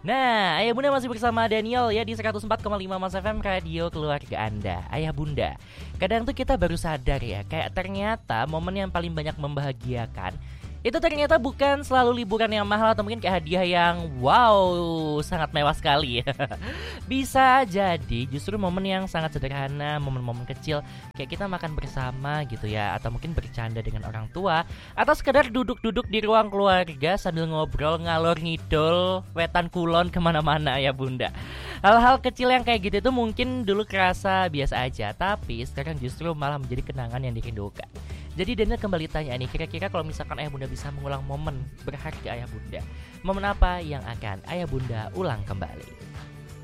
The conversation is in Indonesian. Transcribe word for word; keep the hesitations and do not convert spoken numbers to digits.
Nah, Ayah Bunda masih bersama Daniel ya di seratus empat koma lima Mas F M Radio Keluarga Anda. Ayah Bunda, kadang tuh kita baru sadar ya, kayak ternyata momen yang paling banyak membahagiakan itu ternyata bukan selalu liburan yang mahal atau mungkin kayak hadiah yang wow sangat mewah sekali. Bisa jadi justru momen yang sangat sederhana, momen-momen kecil kayak kita makan bersama gitu ya, atau mungkin bercanda dengan orang tua, atau sekedar duduk-duduk di ruang keluarga sambil ngobrol ngalor ngidol wetan kulon kemana-mana ya Bunda. Hal-hal kecil yang kayak gitu itu mungkin dulu kerasa biasa aja, tapi sekarang justru malah menjadi kenangan yang dirindukan. Jadi Daniel kembali tanya nih, kira-kira kalau misalkan Ayah Bunda bisa mengulang momen berharga Ayah Bunda, momen apa yang akan Ayah Bunda ulang kembali?